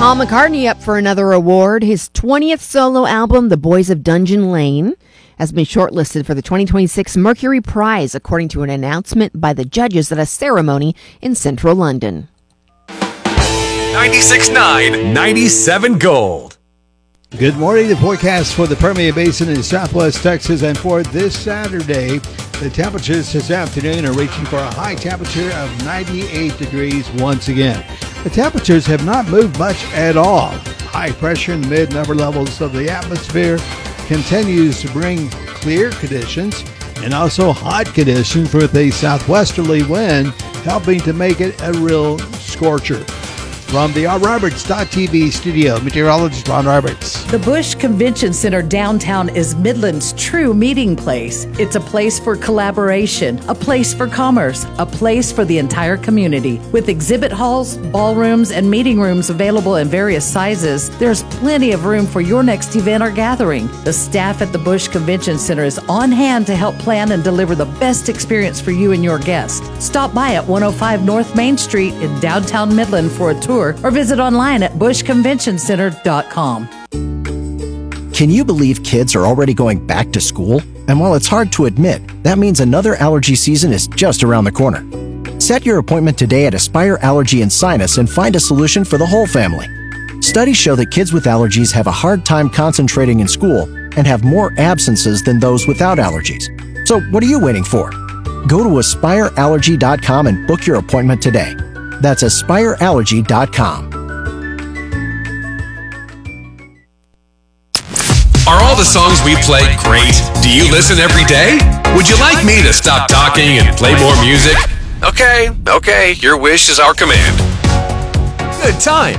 Paul McCartney up for another award. His 20th solo album, The Boys of Dungeon Lane, has been shortlisted for the 2026 Mercury Prize, according to an announcement by the judges at a ceremony in central London. 96.9, 97 Gold. Good morning. The forecast for the Permian Basin in southwest Texas, and for this Saturday, the temperatures this afternoon are reaching for a high temperature of 98 degrees once again. The temperatures have not moved much at all. High pressure in the mid and upper levels of the atmosphere continues to bring clear conditions and also hot conditions with a southwesterly wind helping to make it a real scorcher. From the RRoberts.tv studio, meteorologist Ron Roberts. The Busch Convention Center downtown is Midland's true meeting place. It's a place for collaboration, a place for commerce, a place for the entire community. With exhibit halls, ballrooms, and meeting rooms available in various sizes, there's plenty of room for your next event or gathering. The staff at the Busch Convention Center is on hand to help plan and deliver the best experience for you and your guests. Stop by at 105 North Main Street in downtown Midland for a tour, or visit online at buschconventioncenter.com. Can you believe kids are already going back to school? And while it's hard to admit, that means another allergy season is just around the corner. Set your appointment today at Aspire Allergy and Sinus and find a solution for the whole family. Studies show that kids with allergies have a hard time concentrating in school and have more absences than those without allergies. So what are you waiting for? Go to aspireallergy.com and book your appointment today. That's aspireallergy.com. Are all the songs we play great? Do you listen every day? Would you like me to stop talking and play more music? Okay, your wish is our command. Good time.